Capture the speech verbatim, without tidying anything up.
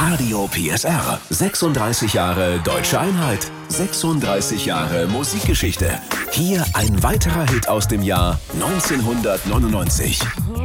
Radio P S R. sechsunddreißig Jahre Deutsche Einheit. sechsunddreißig Jahre Musikgeschichte. Hier ein weiterer Hit aus dem Jahr neunzehnhundertneunundneunzig.